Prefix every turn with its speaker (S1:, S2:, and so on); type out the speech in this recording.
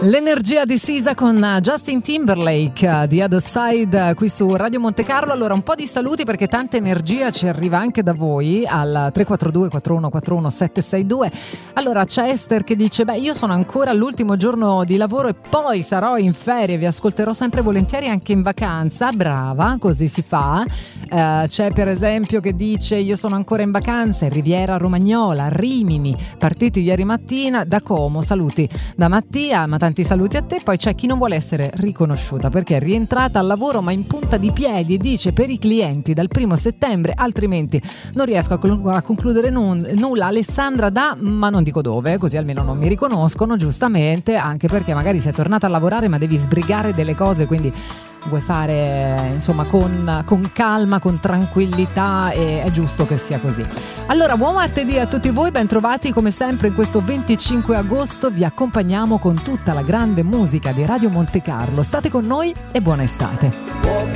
S1: L'energia di Sisa con Justin Timberlake di Other Side qui su Radio Monte Carlo. Allora, un po' di saluti perché tanta energia ci arriva anche da voi al 342 4141 762. Allora, c'è Esther che dice: beh, io sono ancora all'ultimo giorno di lavoro e poi sarò in ferie, vi ascolterò sempre volentieri anche in vacanza. Brava, così si fa. C'è per esempio che dice: io sono ancora in vacanza in Riviera Romagnola, Rimini, partiti ieri mattina da Como. Saluti da Mattia, ma tanti saluti a te. Poi c'è chi non vuole essere riconosciuta perché è rientrata al lavoro ma in punta di piedi e dice: per i clienti dal 1 settembre, altrimenti non riesco a concludere nulla. Alessandra da, ma non dico dove, così almeno non mi riconoscono, giustamente, anche perché magari sei tornata a lavorare ma devi sbrigare delle cose, quindi vuoi fare insomma con calma, con tranquillità, e è giusto che sia così. Allora, buon martedì a tutti voi, ben trovati come sempre in questo 25 agosto. Vi accompagniamo con tutta la grande musica di Radio Monte Carlo. State con noi e buona estate.